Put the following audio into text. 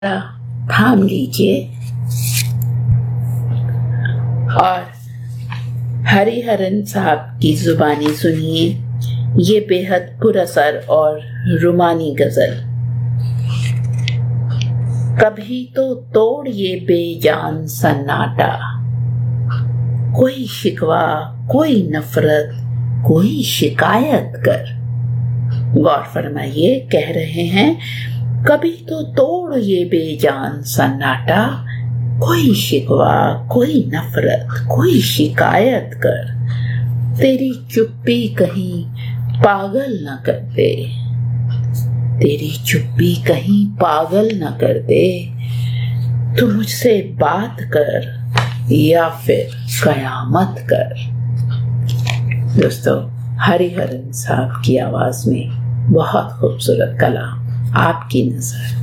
थाम लीजिए और हरिहरन साहब की जुबानी सुनिए ये बेहद पुरअसर और रुमानी गजल। कभी तो तोड़ ये बेजान सन्नाटा, कोई शिकवा कोई नफरत कोई शिकायत कर। गौर फरमाइए, कह रहे हैं कभी तो तोड़ ये बेजान सन्नाटा, कोई शिकवा कोई नफरत कोई शिकायत कर। तेरी चुप्पी कहीं पागल न कर दे, तेरी चुप्पी कहीं पागल न कर दे। तू मुझसे बात कर या फिर कयामत कर। दोस्तों, हरिहरन साहब की आवाज में बहुत खूबसूरत कलाम आपकी नजर।